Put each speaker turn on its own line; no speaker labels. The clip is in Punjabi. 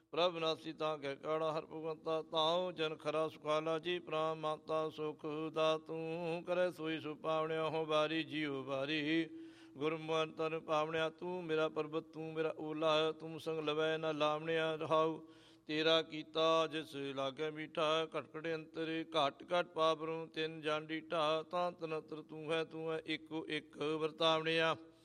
ਪ੍ਰਭ ਨਾਸੀ ਤਾਂ ਕਹਿ ਕਾੜਾ ਹਰ ਭਗਵੰਤਾ ਤਾਉ ਜਨ ਖਰਾ ਸੁਖਾਲਾ ਜੀ ਪ੍ਰਾਮ ਮਾਤਾ ਸੁਖ ਦਾ ਤੂੰ ਕਰੇ ਸੋਈ ਸੁਪਾਵਣਿਆ ਹੋ ਬਾਰੀ ਜੀਉ ਬਾਰੀ ਗੁਰਮਨ ਤਨ ਪਾਵਣਿਆ ਤੂੰ ਮੇਰਾ ਪਰਬਤ ਤੂੰ ਮੇਰਾ ਓਲਾ ਤੂੰ ਸੰਗ ਲਵੈ ਨਾ ਲਾਵਣਿਆ ਰਹਾਉ ਤੇਰਾ ਕੀਤਾ ਜਿਸ ਲਾਗੇ ਮੀਠਾ ਘਟ ਅੰਤਰ ਘਟ ਘਟ ਪਾਪਰੂ ਤਿੰਨ ਜਾਨ ਡੀਠਾ ਤਾਂ ਤਨਤਰ ਤੂੰ ਹੈ ਇੱਕੋ ਇੱਕ ਵਰਤਾਵਣਿਆ